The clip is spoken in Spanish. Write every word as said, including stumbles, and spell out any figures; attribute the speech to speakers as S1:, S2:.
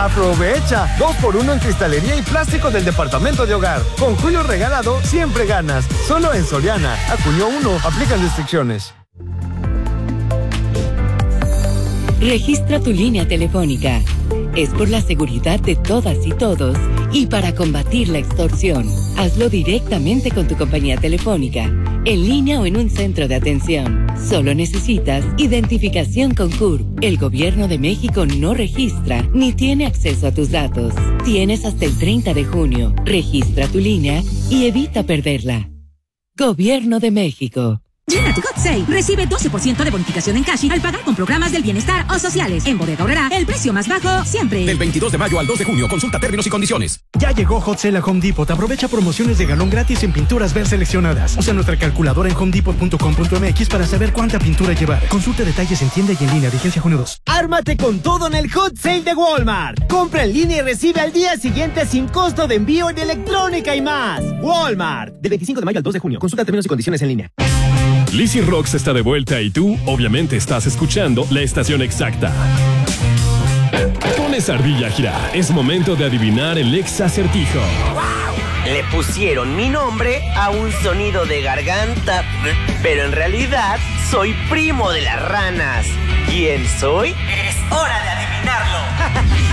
S1: ¡Aprovecha! Dos por uno en cristalería y plástico del departamento de hogar. Con Julio regalado, siempre ganas. Solo en Soriana. A junio uno, aplican restricciones.
S2: Registra tu línea telefónica. Es por la seguridad de todas y todos y para combatir la extorsión. Hazlo directamente con tu compañía telefónica, en línea o en un centro de atención. Solo necesitas identificación con C U R P. El Gobierno de México no registra ni tiene acceso a tus datos. Tienes hasta el treinta de junio. Registra tu línea y evita perderla. Gobierno de México.
S3: Llena tu Hot Sale. Recibe doce por ciento de bonificación en cash al pagar con programas del bienestar o sociales. En Bodega Aurrerá, el precio más bajo siempre.
S4: Del veintidós de mayo al dos de junio. Consulta términos y condiciones.
S5: Ya llegó Hot Sale a Home Depot. Aprovecha promociones de galón gratis en pinturas ver seleccionadas. Usa nuestra calculadora en home depot punto com punto m x para saber cuánta pintura llevar. Consulta detalles en tienda y en línea. Vigencia junio dos.
S6: Ármate con todo en el Hot Sale de Walmart. Compra en línea y recibe al día siguiente sin costo de envío en electrónica y más. Walmart. Del veinticinco de mayo al dos de junio. Consulta términos y condiciones en línea.
S7: Lizzy Rocks está de vuelta y tú, obviamente, estás escuchando la estación exacta. Pones ardilla a girar. Es momento de adivinar el ex acertijo.
S8: Le pusieron mi nombre a un sonido de garganta, pero en realidad soy primo de las ranas. ¿Quién soy? Es hora de adivinarlo.